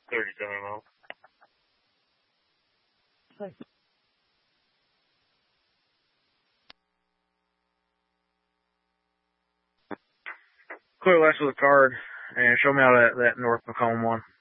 37 miles. Clear last with a card and show me out that North Macomb one.